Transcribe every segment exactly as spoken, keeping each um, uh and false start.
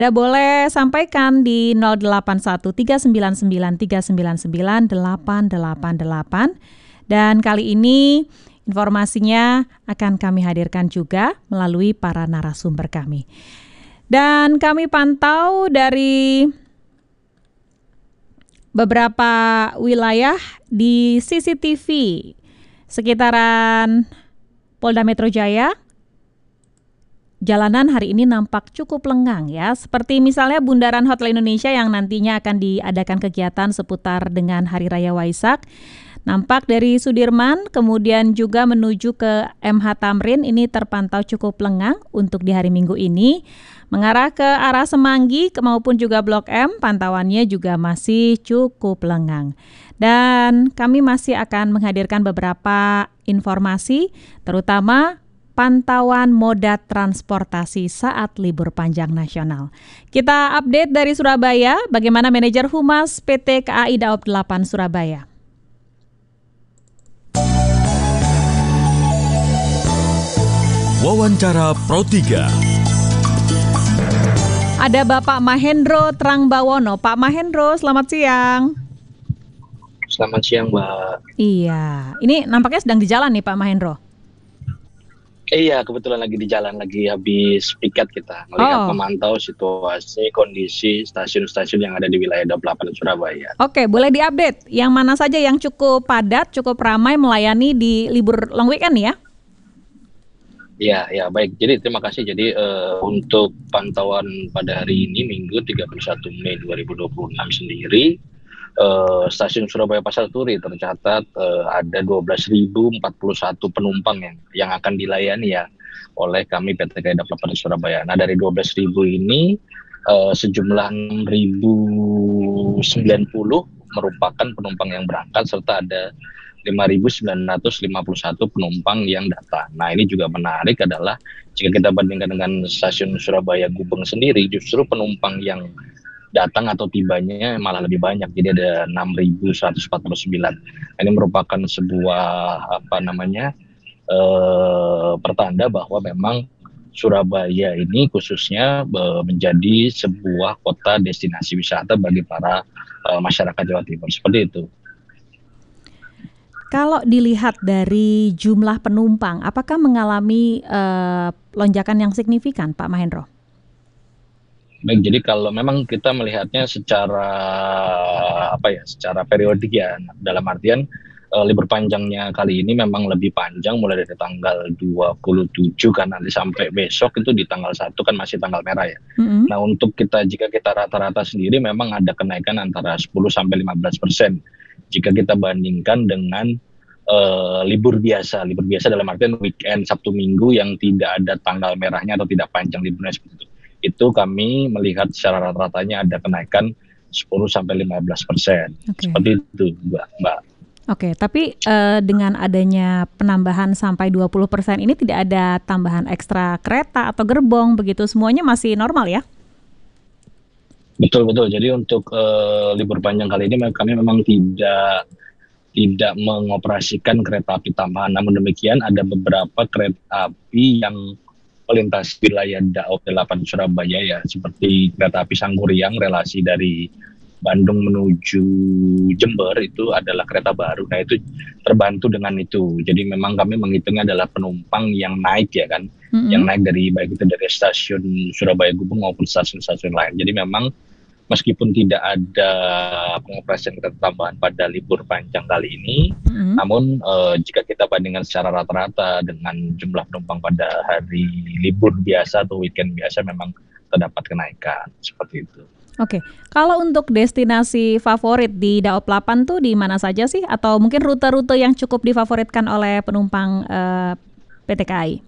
Anda boleh sampaikan di nol delapan satu tiga sembilan sembilan tiga sembilan sembilan delapan delapan delapan. Dan kali ini informasinya akan kami hadirkan juga melalui para narasumber kami. Dan kami pantau dari beberapa wilayah di C C T V sekitaran Polda Metro Jaya. Jalanan hari ini nampak cukup lengang ya, seperti misalnya Bundaran Hotel Indonesia yang nantinya akan diadakan kegiatan seputar dengan Hari Raya Waisak. Nampak dari Sudirman kemudian juga menuju ke M H Tamrin ini terpantau cukup lengang untuk di hari Minggu ini. Mengarah ke arah Semanggi maupun juga Blok M, pantauannya juga masih cukup lengang. Dan kami masih akan menghadirkan beberapa informasi terutama pantauan moda transportasi saat libur panjang nasional. Kita update dari Surabaya, bagaimana manajer Humas P T K A I Daob delapan Surabaya. Wawancara Pro tiga. Ada Bapak Mahendro Trangbawono. Pak Mahendro, selamat siang. Selamat siang, Mbak. Iya, ini nampaknya sedang di jalan nih Pak Mahendro. Iya, kebetulan lagi di jalan, lagi habis piket kita melihat Oh. memantau situasi kondisi stasiun-stasiun yang ada di wilayah Daob delapan Surabaya. Oke, boleh diupdate yang mana saja yang cukup padat, cukup ramai melayani di libur long weekend ya? Ya, ya baik. Jadi terima kasih. Jadi uh, untuk pantauan pada hari ini Minggu tiga puluh satu Mei dua ribu dua puluh enam sendiri, uh, stasiun Surabaya Pasar Turi tercatat uh, ada dua belas ribu empat puluh satu penumpang yang yang akan dilayani ya oleh kami P T K A I Daob delapan Surabaya. Nah, dari dua belas ribu ini uh, sejumlah enam ribu sembilan puluh merupakan penumpang yang berangkat serta ada lima ribu sembilan ratus lima puluh satu penumpang yang datang. Nah, ini juga menarik adalah jika kita bandingkan dengan stasiun Surabaya Gubeng sendiri, justru penumpang yang datang atau tibanya malah lebih banyak. Jadi ada enam ribu seratus empat puluh sembilan. Ini merupakan sebuah apa namanya eh, pertanda bahwa memang Surabaya ini khususnya eh, menjadi sebuah kota destinasi wisata bagi para eh, masyarakat Jawa Timur. Seperti itu. Kalau dilihat dari jumlah penumpang, apakah mengalami uh, lonjakan yang signifikan, Pak Mahendro? Baik, jadi kalau memang kita melihatnya secara apa ya, secara periodik ya, dalam artian uh, libur panjangnya kali ini memang lebih panjang, mulai dari tanggal dua puluh tujuh kan nanti sampai besok itu di tanggal satu kan masih tanggal merah ya. Mm-hmm. Nah, untuk kita jika kita rata-rata sendiri memang ada kenaikan antara sepuluh sampai lima belas persen. Jika kita bandingkan dengan uh, libur biasa, libur biasa dalam artian weekend Sabtu Minggu yang tidak ada tanggal merahnya atau tidak panjang liburnya seperti itu. Itu kami melihat secara rata-ratanya ada kenaikan sepuluh sampai lima belas persen. Okay. Seperti itu, Mbak. Mbak. Oke, okay, tapi uh, dengan adanya penambahan sampai dua puluh persen ini tidak ada tambahan ekstra kereta atau gerbong begitu, semuanya masih normal ya? Betul betul. Jadi untuk uh, libur panjang kali ini kami memang tidak tidak mengoperasikan kereta api tambahan. Namun demikian ada beberapa kereta api yang melintas wilayah Daob delapan Surabaya ya, seperti kereta api Sangguriang relasi dari Bandung menuju Jember itu adalah kereta baru. Nah, itu terbantu dengan itu. Jadi memang kami menghitungnya adalah penumpang yang naik ya kan, mm-hmm. yang naik dari baik itu dari stasiun Surabaya Gubeng maupun stasiun-stasiun lain. Jadi memang meskipun tidak ada pengoperasian kereta tambahan pada libur panjang kali ini, mm-hmm. namun uh, jika kita bandingkan secara rata-rata dengan jumlah penumpang pada hari libur biasa atau weekend biasa memang terdapat kenaikan seperti itu. Oke, kalau untuk destinasi favorit di Daob delapan tuh di mana saja sih? Atau mungkin rute-rute yang cukup difavoritkan oleh penumpang uh, P T K A I?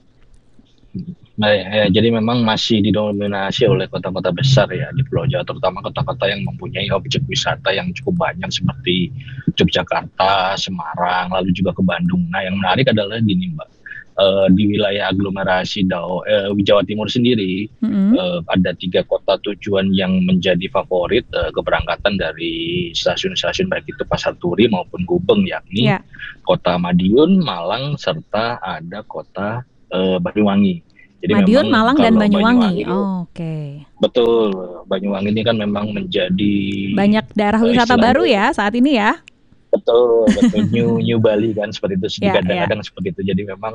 Nah, ya, jadi memang masih didominasi oleh kota-kota besar ya di Pulau Jawa, terutama kota-kota yang mempunyai objek wisata yang cukup banyak seperti Yogyakarta, Semarang, lalu juga ke Bandung. Nah, yang menarik adalah gini Mbak, uh, di wilayah aglomerasi Dao, uh, Jawa Timur sendiri mm-hmm. uh, ada tiga kota tujuan yang menjadi favorit uh, keberangkatan dari stasiun-stasiun baik itu Pasar Turi maupun Gubeng, yakni yeah. Kota Madiun, Malang, serta ada kota uh, Banyuwangi. Jadi Madiun, memang Malang, dan kalau Banyuwangi. Banyuwangi, Oh, Oke. Okay. Betul, Banyuwangi ini kan memang menjadi Banyak daerah uh, wisata baru istilahnya ya saat ini ya. betul, betul new new Bali kan seperti itu. Ya, ya. Kadang-kadang seperti itu. Jadi memang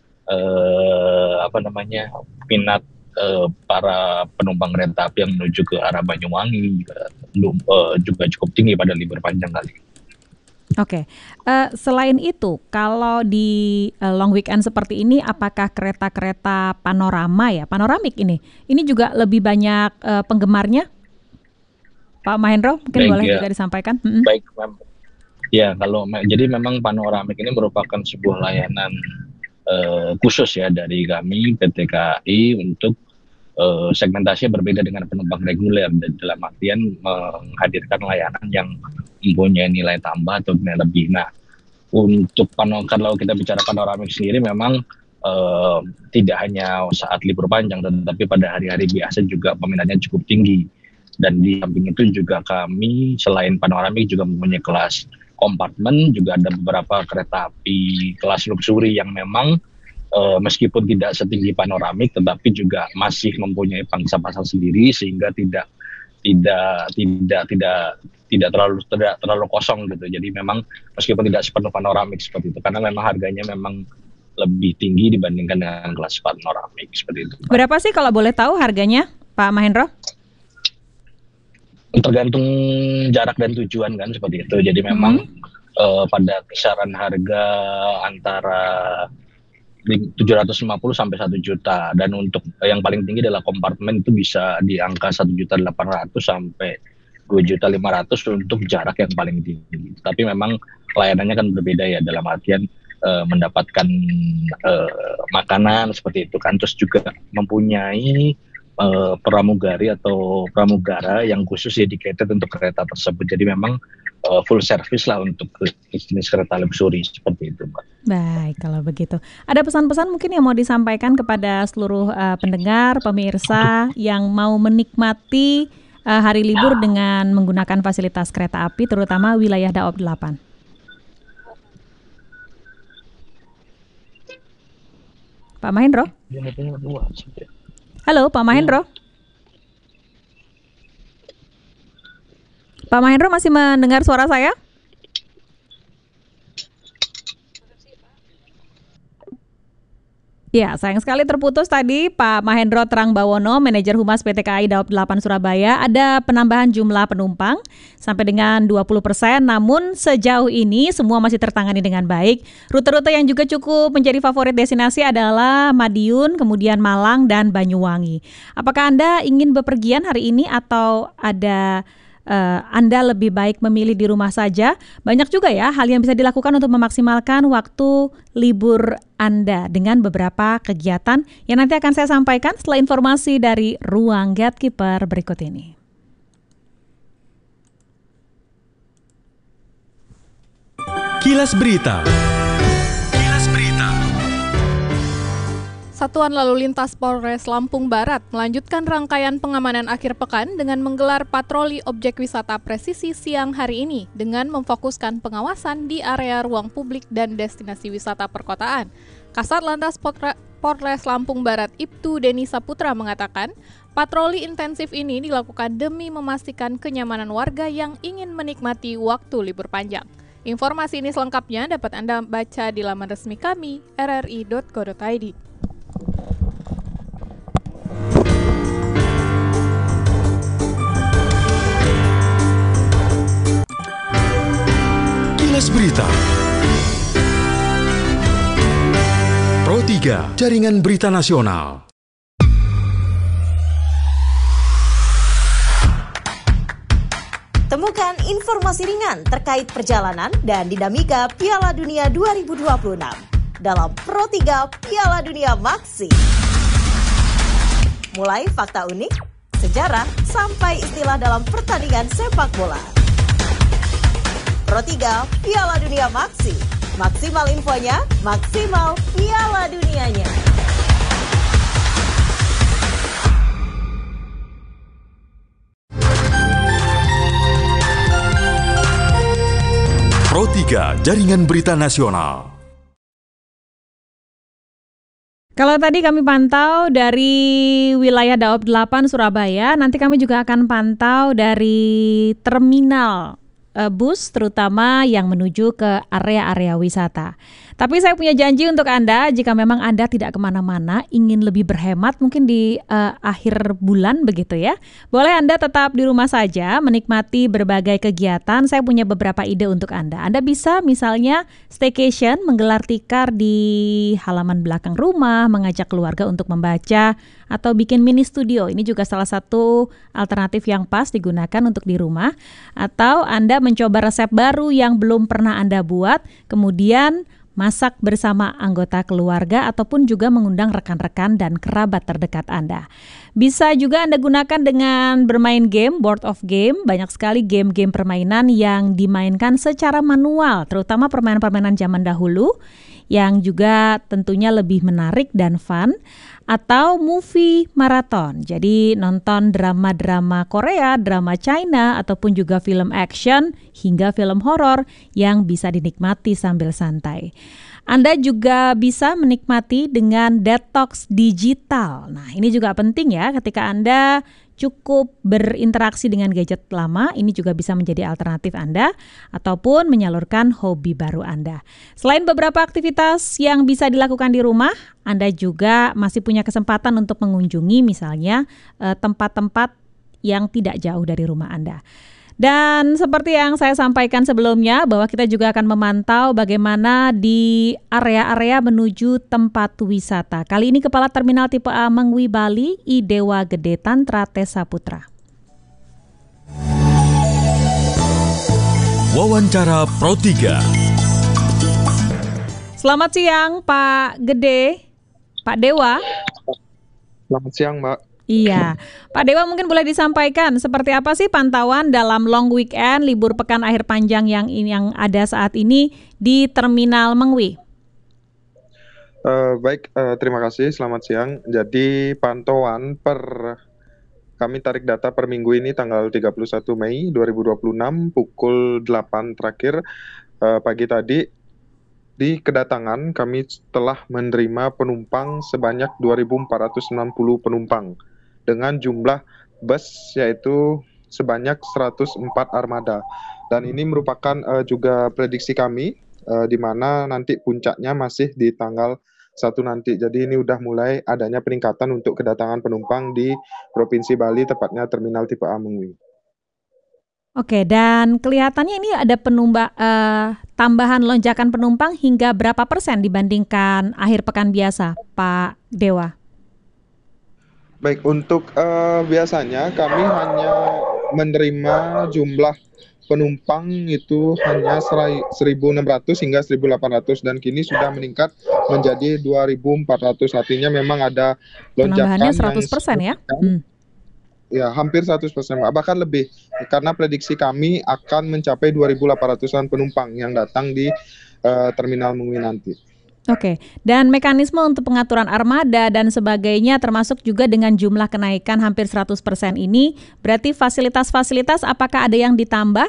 uh, apa namanya minat uh, para penumpang kereta api yang menuju ke arah Banyuwangi juga, uh, juga cukup tinggi pada libur panjang kali. Oke, okay. uh, selain itu, kalau di uh, long weekend seperti ini, apakah kereta-kereta panorama ya, panoramik ini, ini juga lebih banyak uh, penggemarnya, Pak Mahendro? Mungkin Baik, boleh ya. juga disampaikan. Mm-hmm. Baik, mem- ya kalau jadi memang panoramik ini merupakan sebuah layanan uh, khusus ya dari kami P T K A I untuk uh, segmentasinya berbeda dengan penumpang reguler, dan dalam artian menghadirkan layanan yang mempunyai nilai tambah atau nilai lebih. Nah, untuk pano, kalau kita bicara panoramik sendiri memang uh, tidak hanya saat libur panjang, tetapi pada hari-hari biasa juga peminatnya cukup tinggi. Dan di samping itu juga kami selain panoramik juga mempunyai kelas kompartemen, juga ada beberapa kereta api kelas luxury yang memang uh, meskipun tidak setinggi panoramik, tetapi juga masih mempunyai pangsa pasar sendiri, sehingga tidak tidak tidak tidak tidak terlalu tidak terlalu kosong gitu. Jadi memang meskipun tidak sepenuh panoramik seperti itu, karena memang harganya memang lebih tinggi dibandingkan dengan kelas panoramik seperti itu. Berapa sih kalau boleh tahu harganya, Pak Mahendro? Tergantung jarak dan tujuan kan seperti itu. Jadi memang hmm. uh, pada kisaran harga antara tujuh ratus lima puluh sampai satu juta, dan untuk yang paling tinggi adalah kompartemen itu bisa di angka satu juta delapan ratus sampai dua juta lima ratus untuk jarak yang paling tinggi. Tapi memang layanannya kan berbeda ya, dalam artian uh, mendapatkan uh, makanan seperti itu kan, terus juga mempunyai uh, pramugari atau pramugara yang khusus dedicated untuk kereta tersebut. Jadi memang uh, full service lah untuk jenis kereta luxury seperti itu, Mbak. Baik, kalau begitu. Ada pesan-pesan mungkin yang mau disampaikan kepada seluruh uh, pendengar, pemirsa yang mau menikmati uh, hari libur dengan menggunakan fasilitas kereta api, terutama wilayah Daob delapan? Pak Mahendro? Halo, Pak Mahendro? Pak Mahendro masih mendengar suara saya? Ya, sayang sekali terputus tadi Pak Mahendro Terang Bawono, Manajer Humas P T K A I Daob delapan Surabaya. Ada penambahan jumlah penumpang sampai dengan dua puluh persen, namun sejauh ini semua masih tertangani dengan baik. Rute-rute yang juga cukup menjadi favorit destinasi adalah Madiun, kemudian Malang, dan Banyuwangi. Apakah Anda ingin bepergian hari ini atau ada Uh, Anda lebih baik memilih di rumah saja? Banyak juga ya hal yang bisa dilakukan untuk memaksimalkan waktu libur Anda dengan beberapa kegiatan yang nanti akan saya sampaikan setelah informasi dari Ruang Gatekeeper berikut ini. Kilas Berita. Kilas Berita. Satuan Lalu Lintas Polres Lampung Barat melanjutkan rangkaian pengamanan akhir pekan dengan menggelar patroli objek wisata presisi siang hari ini dengan memfokuskan pengawasan di area ruang publik dan destinasi wisata perkotaan. Kasat Lantas Polres Lampung Barat Ibtu Deni Saputra mengatakan, patroli intensif ini dilakukan demi memastikan kenyamanan warga yang ingin menikmati waktu libur panjang. Informasi ini selengkapnya dapat Anda baca di laman resmi kami r r i dot co dot i d. Kilas Berita. Pro tiga, Jaringan Berita Nasional. Temukan informasi ringan terkait perjalanan dan dinamika Piala Dunia dua ribu dua puluh enam dalam Pro tiga Piala Dunia Maxi. Mulai fakta unik, sejarah, sampai istilah dalam pertandingan sepak bola. Pro tiga Piala Dunia Maxi. Maksimal infonya, maksimal Piala Dunianya. Pro tiga, Jaringan Berita Nasional. Kalau tadi kami pantau dari wilayah Daob delapan Surabaya, nanti kami juga akan pantau dari terminal uh, bus terutama yang menuju ke area-area wisata. Tapi saya punya janji untuk Anda, jika memang Anda tidak kemana-mana, ingin lebih berhemat mungkin di uh, akhir bulan begitu ya, boleh Anda tetap di rumah saja menikmati berbagai kegiatan. Saya punya beberapa ide untuk Anda. Anda bisa misalnya staycation, menggelar tikar di halaman belakang rumah, mengajak keluarga untuk membaca, atau bikin mini studio. Ini juga salah satu alternatif yang pas digunakan untuk di rumah. Atau Anda mencoba resep baru yang belum pernah Anda buat, kemudian masak bersama anggota keluarga ataupun juga mengundang rekan-rekan dan kerabat terdekat Anda. Bisa juga Anda gunakan dengan bermain game, board of game. Banyak sekali game-game permainan yang dimainkan secara manual, terutama permainan-permainan zaman dahulu yang juga tentunya lebih menarik dan fun. Atau movie marathon, jadi nonton drama-drama Korea, drama China, ataupun juga film action hingga film horor yang bisa dinikmati sambil santai. Anda juga bisa menikmati dengan detox digital. Nah, ini juga penting ya, ketika Anda cukup berinteraksi dengan gadget lama, ini juga bisa menjadi alternatif Anda ataupun menyalurkan hobi baru Anda. Selain beberapa aktivitas yang bisa dilakukan di rumah, Anda juga masih punya kesempatan untuk mengunjungi misalnya eh, tempat-tempat yang tidak jauh dari rumah Anda. Dan seperti yang saya sampaikan sebelumnya, bahwa kita juga akan memantau bagaimana di area-area menuju tempat wisata. Kali ini Kepala Terminal Tipe A Mengwi Bali, I Dewa Gede Tantra Tessa Putra. Wawancara Pro tiga. Selamat siang Pak Gede, Pak Dewa. Selamat siang Mbak. Iya, Pak Dewa mungkin boleh disampaikan seperti apa sih pantauan dalam long weekend, libur pekan akhir panjang yang yang ada saat ini di Terminal Mengwi? Uh, baik, uh, terima kasih. Selamat siang. Jadi pantauan per kami tarik data per minggu ini tanggal tiga puluh satu Mei dua ribu dua puluh enam pukul delapan terakhir uh, pagi tadi. Di kedatangan kami telah menerima penumpang sebanyak dua ribu empat ratus enam puluh penumpang dengan jumlah bus yaitu sebanyak seratus empat armada. Dan ini merupakan uh, juga prediksi kami uh, di mana nanti puncaknya masih di tanggal satu nanti. Jadi ini udah mulai adanya peningkatan untuk kedatangan penumpang di Provinsi Bali, tepatnya Terminal Tipe A Mengwi. Oke, dan kelihatannya ini ada penumba, uh, tambahan lonjakan penumpang hingga berapa persen dibandingkan akhir pekan biasa, Pak Dewa? Baik, untuk uh, biasanya kami hanya menerima jumlah penumpang itu hanya seribu enam ratus hingga seribu delapan ratus dan kini sudah meningkat menjadi dua ribu empat ratus. Artinya memang ada lonjakan penambahannya seratus persen ya? Hmm. Ya, hampir seratus persen, bahkan lebih, karena prediksi kami akan mencapai dua ribu delapan ratusan penumpang yang datang di uh, Terminal Mengwi nanti. Oke, dan mekanisme untuk pengaturan armada dan sebagainya termasuk juga dengan jumlah kenaikan hampir seratus persen ini, berarti fasilitas-fasilitas apakah ada yang ditambah?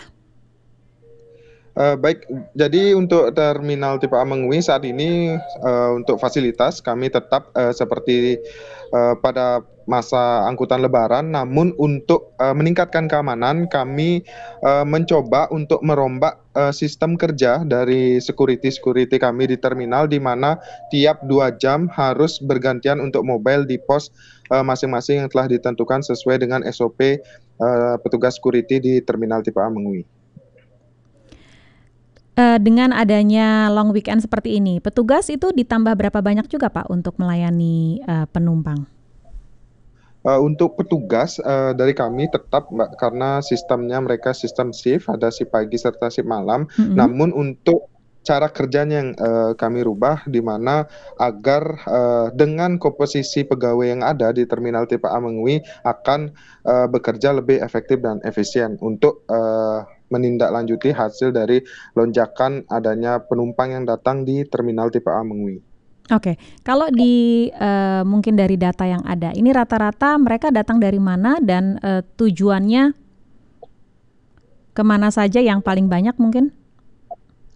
Uh, baik, jadi untuk Terminal Tipe A Mengwi saat ini uh, untuk fasilitas kami tetap uh, seperti uh, pada masa angkutan lebaran, namun untuk uh, meningkatkan keamanan kami uh, mencoba untuk merombak uh, sistem kerja dari security-security kami di terminal, di mana tiap dua jam harus bergantian untuk mobile di pos uh, masing-masing yang telah ditentukan sesuai dengan S O P uh, petugas security di Terminal Tipe A Mengwi. Uh, dengan adanya long weekend seperti ini, petugas itu ditambah berapa banyak juga Pak untuk melayani uh, penumpang? Uh, untuk petugas uh, dari kami tetap Mbak, karena sistemnya mereka sistem shift, ada shift pagi serta shift malam. Mm-hmm. Namun untuk cara kerjanya yang uh, kami rubah, di mana agar uh, dengan komposisi pegawai yang ada di Terminal Tipe A Mengwi akan uh, bekerja lebih efektif dan efisien untuk uh, menindaklanjuti hasil dari lonjakan adanya penumpang yang datang di Terminal Tipe A Mengwi. Oke, kalau di uh, mungkin dari data yang ada, ini rata-rata mereka datang dari mana dan uh, tujuannya kemana saja yang paling banyak mungkin?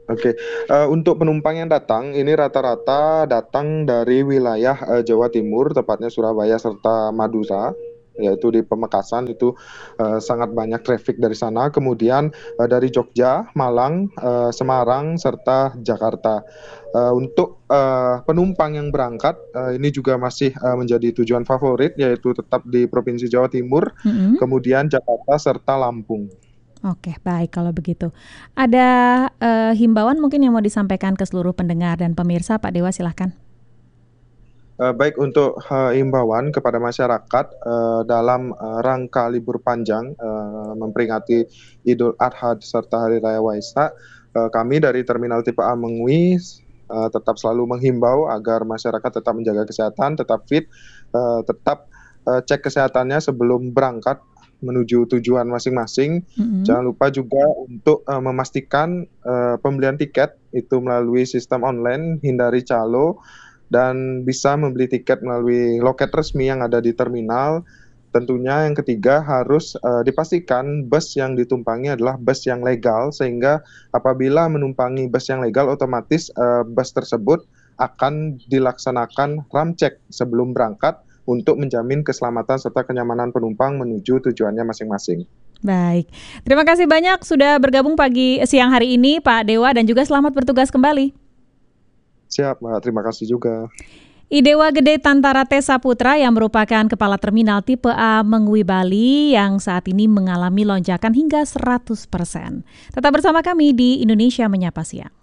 Oke, uh, untuk penumpang yang datang, ini rata-rata datang dari wilayah uh, Jawa Timur, tepatnya Surabaya serta Madura, yaitu di Pamekasan itu uh, sangat banyak traffic dari sana. Kemudian uh, dari Jogja, Malang, uh, Semarang, serta Jakarta. Uh, untuk uh, penumpang yang berangkat, uh, ini juga masih uh, menjadi tujuan favorit, yaitu tetap di Provinsi Jawa Timur, mm-hmm. kemudian Jakarta serta Lampung. Oke, baik kalau begitu. Ada uh, himbauan mungkin yang mau disampaikan ke seluruh pendengar dan pemirsa, Pak Dewa, silahkan. Uh, baik, untuk uh, himbauan kepada masyarakat uh, dalam uh, rangka libur panjang uh, memperingati Idul Adha serta Hari Raya Waisak, uh, kami dari Terminal Tipe A Mengwi uh, tetap selalu menghimbau agar masyarakat tetap menjaga kesehatan, tetap fit, uh, tetap uh, cek kesehatannya sebelum berangkat menuju tujuan masing-masing. Mm-hmm. Jangan lupa juga untuk uh, memastikan uh, pembelian tiket itu melalui sistem online, hindari calo, dan bisa membeli tiket melalui loket resmi yang ada di terminal. Tentunya yang ketiga harus uh, dipastikan bus yang ditumpangi adalah bus yang legal, sehingga apabila menumpangi bus yang legal otomatis uh, bus tersebut akan dilaksanakan ram cek sebelum berangkat untuk menjamin keselamatan serta kenyamanan penumpang menuju tujuannya masing-masing. Baik, terima kasih banyak sudah bergabung pagi siang hari ini Pak Dewa, dan juga selamat bertugas kembali. Siap, Mbak. Terima kasih juga. Idewa Gede Tantara Tesa Putra yang merupakan Kepala Terminal Tipe A Mengwi Bali yang saat ini mengalami lonjakan hingga seratus persen. Tetap bersama kami di Indonesia Menyapa Siang.